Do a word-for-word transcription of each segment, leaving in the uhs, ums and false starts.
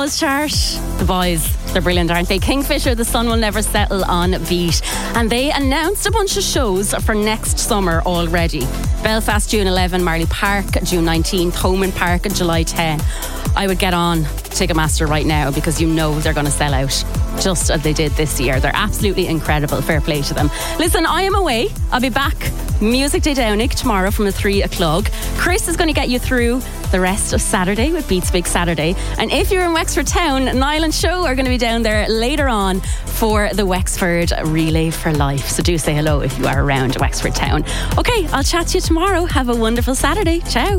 Buzz Chart. The boys, they're brilliant, aren't they? Kingfisher, The Sun Will Never Settle on Beat. And they announced a bunch of shows for next summer already. Belfast, June eleventh, Marley Park, June nineteenth, Homan Park, July tenth. I would get on Ticketmaster right now because you know they're going to sell out just as they did this year. They're absolutely incredible. Fair play to them. Listen, I am away. I'll be back Music Day Downick tomorrow from three o'clock. Chris is going to get you through the rest of Saturday with Beats Big Saturday. And if you're in Wexford Town, Niall and Show are going to be down there later on for the Wexford Relay for Life. So do say hello if you are around Wexford Town. Okay, I'll chat to you tomorrow. Have a wonderful Saturday. Ciao.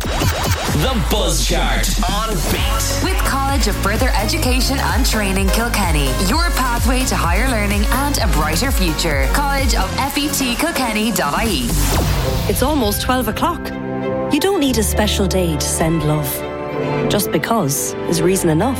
The Buzz Chart on Beat. With College of Further Education and Training Kilkenny, your pathway to higher learning and a brighter future. College of Fet Kilkenny dot I E. It's almost twelve o'clock. You don't need a special day to send love. Just because is reason enough.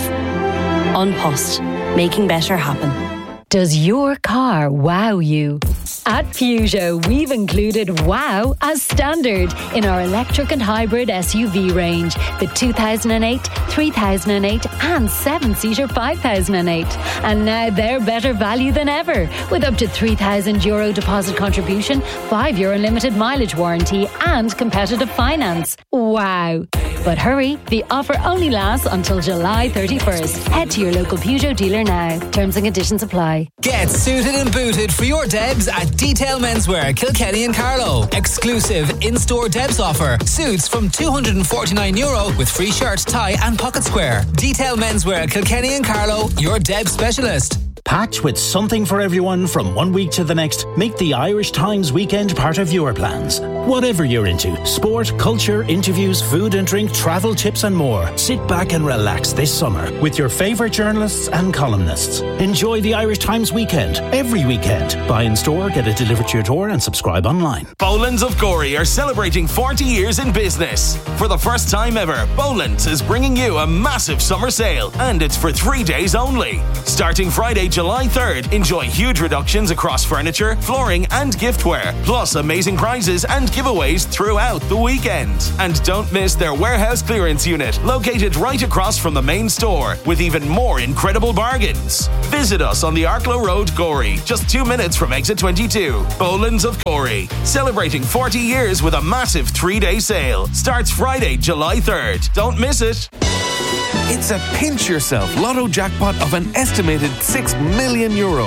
An Post, making better happen. Does your car wow you? At Peugeot, we've included wow as standard in our electric and hybrid S U V range. The two thousand eight, three thousand eight and seven-seater five thousand eight. And now they're better value than ever with up to three thousand euro deposit contribution, five year unlimited mileage warranty and competitive finance. Wow. But hurry, the offer only lasts until July thirty-first. Head to your local Peugeot dealer now. Terms and conditions apply. Get suited and booted for your Debs at Detail Menswear, Kilkenny and Carlow. Exclusive in-store Debs offer. Suits from two hundred forty-nine euro with free shirt, tie and pocket square. Detail Menswear, Kilkenny and Carlow, your Debs specialist. Packed with something for everyone from one week to the next, make the Irish Times weekend part of your plans. Whatever you're into, sport, culture, interviews, food and drink, travel tips and more. Sit back and relax this summer with your favourite journalists and columnists. Enjoy the Irish Times weekend every weekend. Buy in store, get it delivered to your door and subscribe online. Boland's of Gorey are celebrating forty years in business. For the first time ever, Boland's is bringing you a massive summer sale, and it's for three days only. Starting Friday, July third, enjoy huge reductions across furniture, flooring and giftware, plus amazing prizes and giveaways throughout the weekend. And don't miss their warehouse clearance unit, located right across from the main store, with even more incredible bargains. Visit us on the Arklow Road, Gorey, just two minutes from exit twenty-two. Boland's of Gorey, celebrating forty years with a massive three-day sale. Starts Friday, July third. Don't miss it. It's a pinch yourself lotto jackpot of an estimated six million euro.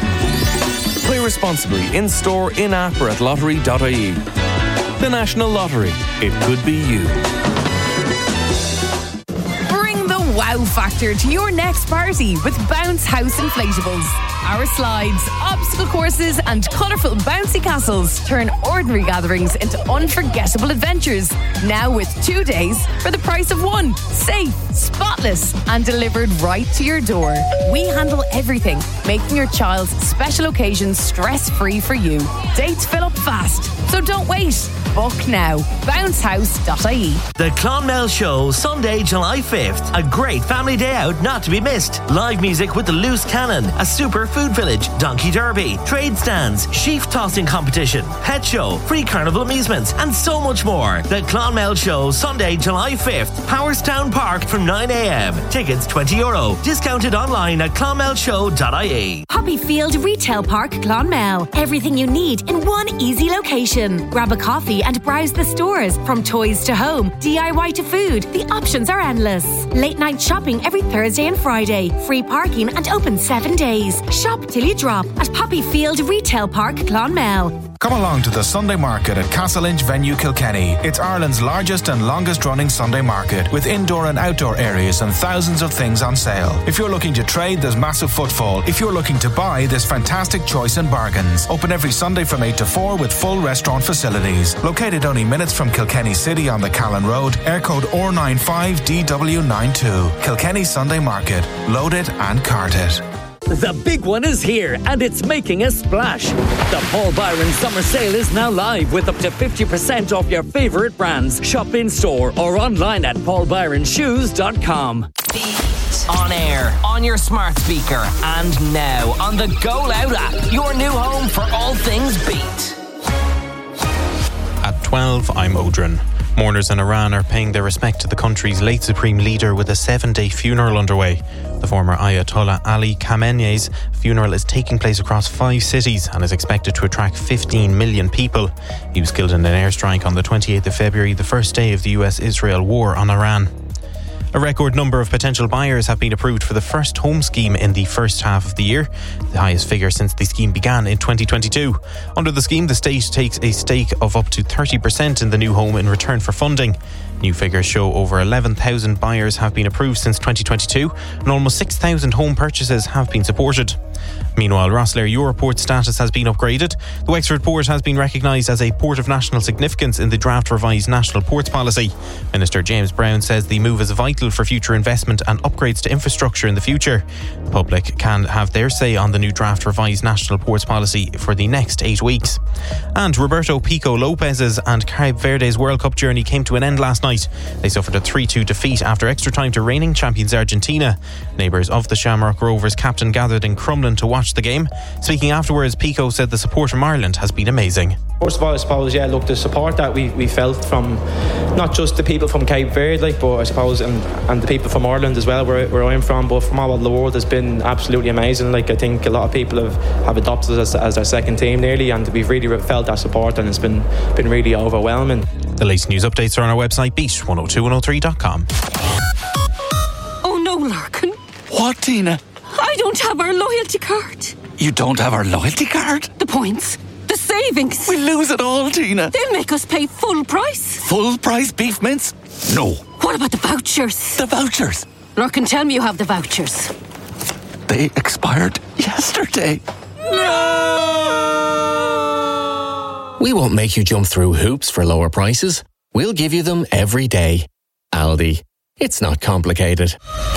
Play responsibly in store, in app or at lottery dot I E. The National Lottery. It could be you. Bring the wow factor to your next party with Bounce House Inflatables. Our slides, obstacle courses and colourful bouncy castles turn ordinary gatherings into unforgettable adventures. Now with two days for the price of one. Safe, spotless and delivered right to your door. We handle everything, making your child's special occasions stress-free for you. Dates fill up fast, so don't wait. Book now. bounce house dot I E. The Clonmel Show, Sunday, July fifth. A great family day out not to be missed. Live music with the Loose Cannon, a super food village, donkey derby, trade stands, sheaf tossing competition, pet show, free carnival amusements, and so much more. The Clonmel Show, Sunday, July fifth. Powerstown Park from nine a.m. Tickets twenty euro. Discounted online at clonmel show dot I E. Poppyfield Retail Park, Clonmel. Everything you need in one easy location. Grab a coffee and browse the stores. From toys to home, D I Y to food, the options are endless. Late night shopping every Thursday and Friday. Free parking and open seven days. Shop till you drop at Poppyfield Retail Park, Clonmel. Come along to the Sunday Market at Castleinch Venue Kilkenny. It's Ireland's largest and longest running Sunday market, with indoor and outdoor areas and thousands of things on sale. If you're looking to trade, there's massive footfall. If you're looking to buy, there's fantastic choice and bargains. Open every Sunday from eight to four with full restaurant facilities. Located only minutes from Kilkenny City on the Callan Road, air code O R nine five D W nine two. Kilkenny Sunday Market. Load it and cart it. The big one is here, and it's making a splash. The Paul Byron Summer Sale is now live with up to fifty percent off your favourite brands. Shop in store or online at paul byron shoes dot com. On air, on your smart speaker, and now on the Go Loud app, your new home for all things Beat. At twelve, I'm Odrin. Mourners in Iran are paying their respect to the country's late supreme leader with a seven-day funeral underway. The former Ayatollah Ali Khamenei's funeral is taking place across five cities and is expected to attract fifteen million people. He was killed in an airstrike on the twenty-eighth of February, the first day of the U S Israel war on Iran. A record number of potential buyers have been approved for the first home scheme in the first half of the year, the highest figure since the scheme began in twenty twenty-two. Under the scheme, the state takes a stake of up to thirty percent in the new home in return for funding. New figures show over eleven thousand buyers have been approved since twenty twenty-two and almost six thousand home purchases have been supported. Meanwhile, Rosslare Europort status has been upgraded. The Wexford port has been recognised as a port of national significance in the draft revised national ports policy. Minister James Brown says the move is vital for future investment and upgrades to infrastructure in the future. The public can have their say on the new draft revised national ports policy for the next eight weeks. And Roberto Pico Lopez's and Cape Verde's World Cup journey came to an end last night. They suffered a three two defeat after extra time to reigning champions Argentina. Neighbours of the Shamrock Rovers captain gathered in Crumlin to watch the game. Speaking afterwards, Pico said the support from Ireland has been amazing. First of all, I suppose, yeah, look, the support that we, we felt from not just the people from Cape Verde, like, but I suppose, and, and the people from Ireland as well, where, where I'm from, but from all over the world has been absolutely amazing. Like, I think a lot of people have, have adopted us as, as their second team nearly, and we've really felt that support, and it's been, been really overwhelming. The latest news updates are on our website, beat one oh two one oh three dot com. Oh no, Larkin. What, Tina? I don't have our loyalty card. You don't have our loyalty card? The points. The savings. We lose it all, Tina. They'll make us pay full price. Full price beef mince? No. What about the vouchers? The vouchers? Larkin, tell me you have the vouchers. They expired yesterday. No! We won't make you jump through hoops for lower prices. We'll give you them every day. Aldi. It's not complicated.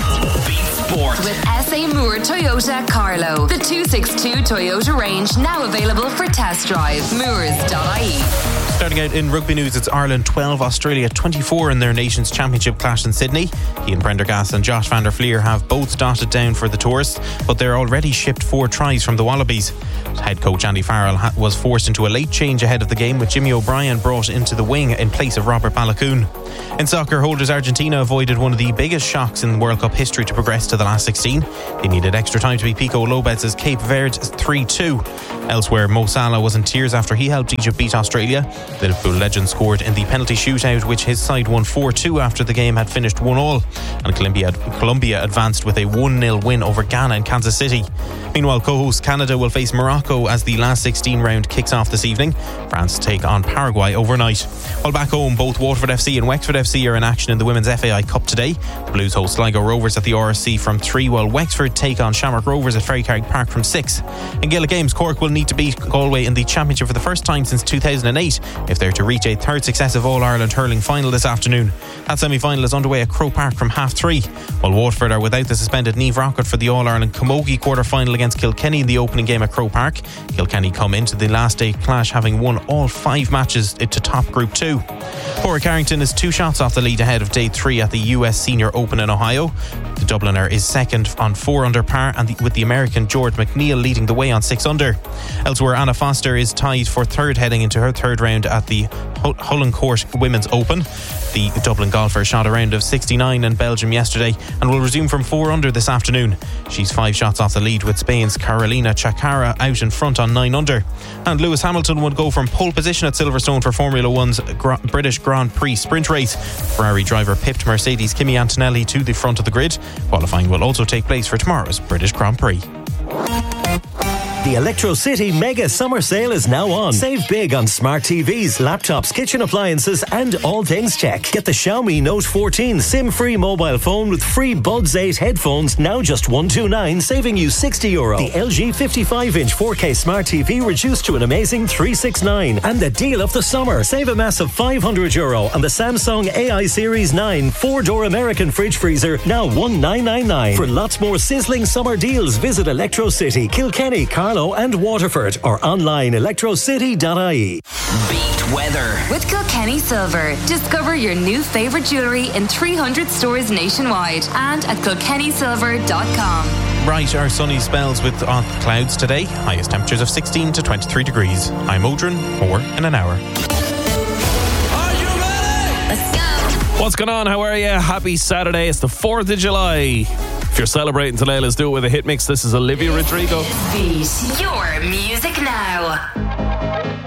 With S A Moore Toyota Carlo. The two sixty-two Toyota range now available for test drive. Moores dot I E. Starting out in rugby news, it's Ireland twelve, Australia twenty-four in their nation's championship clash in Sydney. Ian Prendergast and Josh van der Fleer have both dotted down for the tourists, but they're already shipped four tries from the Wallabies. Head coach Andy Farrell was forced into a late change ahead of the game, with Jimmy O'Brien brought into the wing in place of Robert Balakoon. In soccer, holders Argentina avoided one of the biggest shocks in World Cup history to progress to the last sixteen. They needed extra time to beat Pico Lopez's Cape Verde three two. Elsewhere, Mo Salah was in tears after he helped Egypt beat Australia. The Liverpool legend scored in the penalty shootout, which his side won four two after the game had finished one all. And Colombia, Colombia advanced with a one nil win over Ghana in Kansas City. Meanwhile, co-host Canada will face Morocco as the last sixteen round kicks off this evening. France take on Paraguay overnight. While back home, both Waterford F C and Wexford F C are in action in the Women's F A I Cup today. The Blues host Sligo Rovers at the R S C from three, while Wexford take on Shamrock Rovers at Ferrycarrig Park from six. In Gaelic games, Cork will need to beat Galway in the Championship for the first time since two thousand eight if they're to reach a third successive All-Ireland hurling final this afternoon. That semi-final is underway at Croke Park from half three, while Waterford are without the suspended Niamh Rockett for the All-Ireland Camogie quarter-final against Kilkenny in the opening game at Croke Park. Kilkenny come into the last day clash having won all five matches to top Group two. Porrick Carrington is two shots off the lead ahead of day three at the U S Senior Open in Ohio. The Dubliner is second on four under par, and the, with the American George McNeil leading the way on six under. Elsewhere, Anna Foster is tied for third heading into her third round at the Hullencourt Women's Open. The Dublin golfer shot a round of sixty-nine in Belgium yesterday and will resume from four under this afternoon. She's five shots off the lead, with Spain's Carolina Chacarra out in front on nine under. And Lewis Hamilton would go from pole position at Silverstone for Formula One's Gra- British Grand Prix sprint race. Ferrari driver pipped Mercedes' Kimi Antonelli to the front of the grid. Qualifying will also take place for tomorrow's British Grand Prix. The Electro City Mega Summer Sale is now on. Save big on smart T Vs, laptops, kitchen appliances and all things tech. Get the Xiaomi Note fourteen SIM-free mobile phone with free Buds eight headphones, now just one hundred twenty-nine, saving you sixty euro. The L G fifty-five inch four K Smart T V reduced to an amazing three hundred sixty-nine. And the deal of the summer. Save a massive five hundred euro on the Samsung A I Series nine four-door American fridge freezer, now one thousand nine hundred ninety-nine. For lots more sizzling summer deals, visit Electro City, Kilkenny, Carlow and Waterford, or online electro city dot I E. Beat weather with Kilkenny Silver. Discover your new favourite jewellery in three hundred stores nationwide and at kilkenny silver dot com. Bright or sunny spells with uh, clouds today. Highest temperatures of sixteen to twenty-three degrees. I'm Odrin. More in an hour. What's going on? How are you? Happy Saturday. It's the fourth of July. If you're celebrating today, let's do it with a hit mix. This is Olivia Rodrigo. Beat your music now.